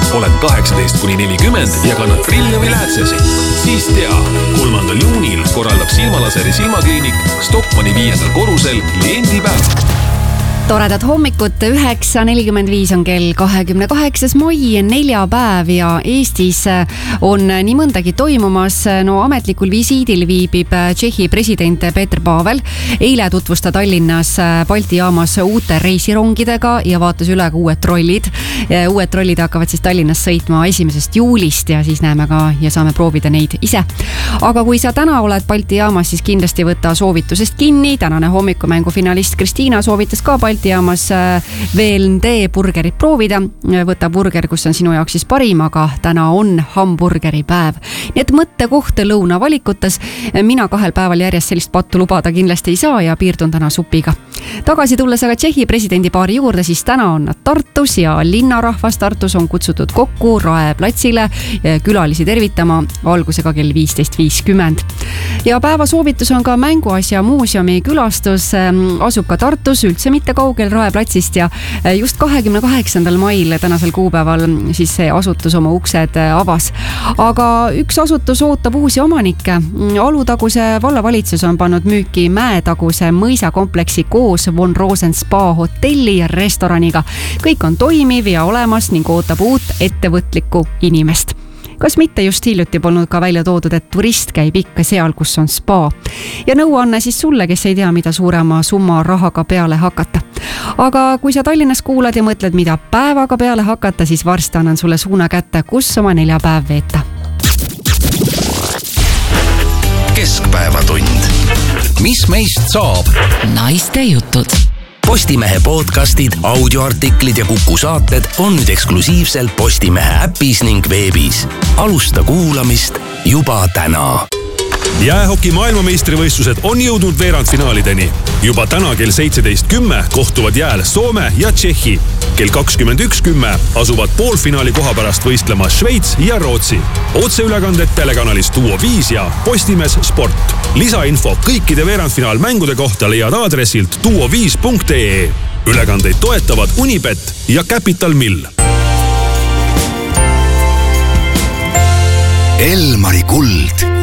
oled 18–40 ja kannad prille või läätsesi. Siis tea, 3. juunil korraldab Silmalaseri silmakliinik Stockmanni 5. korrusel kliendipäev. Toredat hommikut, 9.45 on kell 28. mai, neljapäev ja Eestis on nii mõndagi toimumas. No ametlikul visiidil viibib Tšehhi president Petr Pavel. Eile tutvusta Tallinnas Balti jaamas uute reisirongidega ja vaatas üle ka uued trollid. Uued trollid hakkavad siis Tallinnas sõitma 1. juulist ja siis näeme ka ja saame proovida neid ise. Aga kui sa täna oled Balti jaamas, siis kindlasti võta soovitusest kinni. Tänane hommikumängu finalist Kristiina soovitas ka Balti jaamas VLD burgerit proovida. Võta burger, kus on sinu jaoks siis parim, aga täna on hamburgeri päev. Nii et mõttekoht lõuna valikutes. Mina 2 päeval järjest sellist pattu lubada kindlasti ei saa ja piirdun täna supiga. Tagasi tulles aga Tšehhi presidendi paari juurde, siis täna on nad Tartus ja linnarahvas Tartus on kutsutud kokku Rae platsile külalisi tervitama algusega kell 15.50. Ja päeva soovitus on ka Mänguasja muuseumi külastus. Asub ka Tartus, üldse mitte kaugel Rae platsist ja just 28. mail tänasel kuupäeval siis see asutus oma uksed avas. Aga üks asutus ootab uusi omanikke. Alutaguse vallavalitsus on pannud müüki Mäetaguse mõisakompleksi koos Von Rosen spa hotelli ja restoraniga. Kõik on toimiv ja olemas ning ootab uut ettevõtlikku inimest. Kas mitte just hiljuti polnud ka välja toodud, et turist käib ikka seal, kus on spa. Ja nõuanne siis sulle, kes ei tea, mida suurema summa rahaga peale hakata. Aga kui sa Tallinnas kuulad ja mõtled, mida päevaga peale hakata, siis varsti annan sulle suuna kätte, kus oma neljapäev veeta. Keskpäevatund. Mis meist saab? Naiste jutud. Postimehe podcastid, audioartiklid ja Kuku saated on nüüd eksklusiivselt Postimehe äpis ning veebis. Alusta kuulamist juba täna. Jäähoki maailmameistrivõistlused on jõudnud veerandfinaalideni. Juba täna kell 17.10 kohtuvad jääl Soome ja Tšehhi. Kell 21.10 asuvad poolfinaali koha pärast võistlema Šveits ja Rootsi. Otseülekanded telekanalis Duo 5 ja Postimees Sport. Lisainfo kõikide veerandfinaalmängude kohta leiad aadressilt duo5.ee. Ülekandeid toetavad Unibet ja Capital Mill. Elmari kuld